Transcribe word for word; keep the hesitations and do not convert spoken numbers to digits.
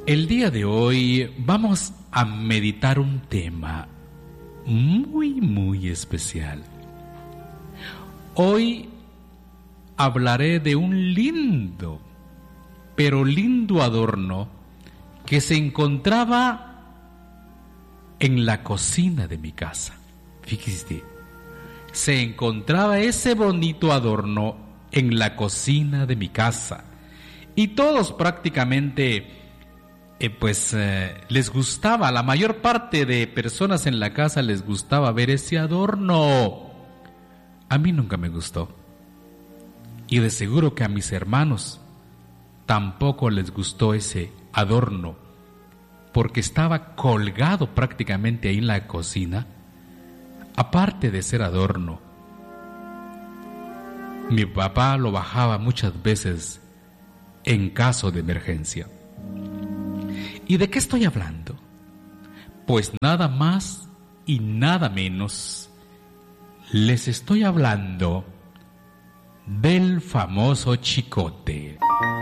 El día de hoy vamos a meditar un tema muy, muy especial. Hoy hablaré de un lindo, pero lindo adorno que se encontraba en la cocina de mi casa. Fíjese, se encontraba ese bonito adorno en la cocina de mi casa. Y todos prácticamente... Eh, pues eh, les gustaba, la mayor parte de personas en la casa les gustaba ver ese adorno. A mí nunca me gustó. Y de seguro que a mis hermanos tampoco les gustó ese adorno, porque estaba colgado prácticamente ahí en la cocina. Aparte de ser adorno, mi papá lo bajaba muchas veces en caso de emergencia. ¿Y de qué estoy hablando? Pues nada más y nada menos, les estoy hablando del famoso chicote.